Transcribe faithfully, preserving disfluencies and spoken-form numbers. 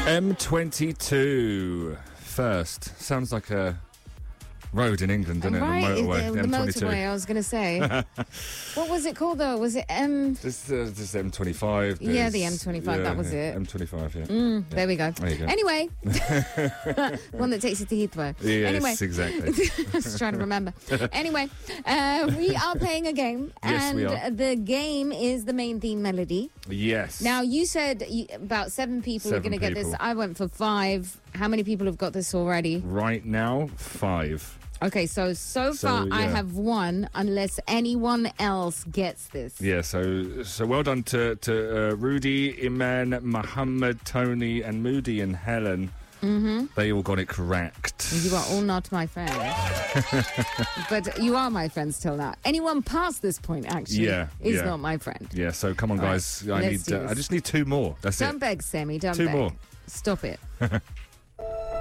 M twenty-two. First. Sounds like a road in England, doesn't Right, it? The motorway. the, the M twenty-two. motorway, I was going to say. What was it called, though? Was it M... This uh, this is M twenty-five. Yeah, there's- the M twenty-five, yeah, that was yeah, it. M twenty-five, yeah. Mm, Yeah. There we go. There you go. Anyway, one that takes you to Heathrow. Yes, anyway, exactly. just trying to remember. Anyway, uh, we are playing a game, Yes, and we are. the game is the main theme melody. Yes. Now, you said you, about seven people are Seven going to get this. people. I went for five. How many people have got this already? Right now, five. Okay, so so, So, far I yeah. have one, unless anyone else gets this. Yeah, so so well done to, to uh, Rudy, Iman, Muhammad, Tony, and Moody and Helen. Mm-hmm. They all got it correct. You are all not my friends. But you are my friends till now. Anyone past this point, actually, Yeah, is yeah. not my friend. Yeah, so come on, All right, guys. I let's need. do Uh, I this. just need two more. That's Don't it. beg, Sammy. Don't Two beg. more. Stop it.